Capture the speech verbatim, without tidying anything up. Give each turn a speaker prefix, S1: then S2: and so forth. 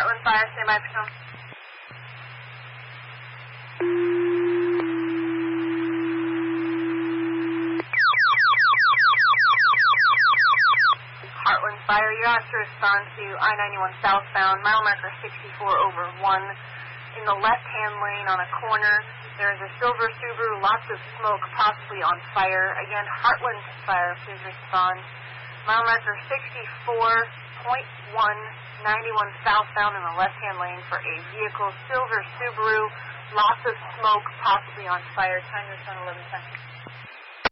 S1: Heartland Fire, stand by for some. Heartland Fire, you're asked to respond to I ninety-one southbound, mile marker sixty-four over one. In the left-hand lane on a corner, there is a silver Subaru, lots of smoke, possibly on fire. Again, Heartland Fire, please respond. Mile marker sixty-four point one, ninety-one southbound in the left-hand lane for a vehicle, silver Subaru, lots of smoke, possibly on fire. Time to respond eleven seconds.